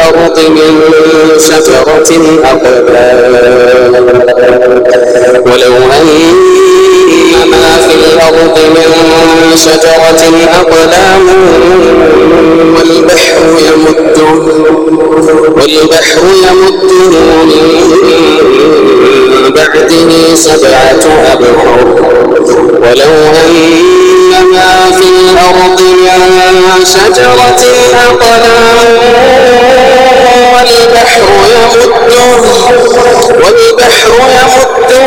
الأرض من شجرة أقلام ولو أن ما في الأرض من شجرة أقلام والبحر يمده من بعده 7 أبحر ولو أن ما في الأرض من شجرة أقلام والبحر يمده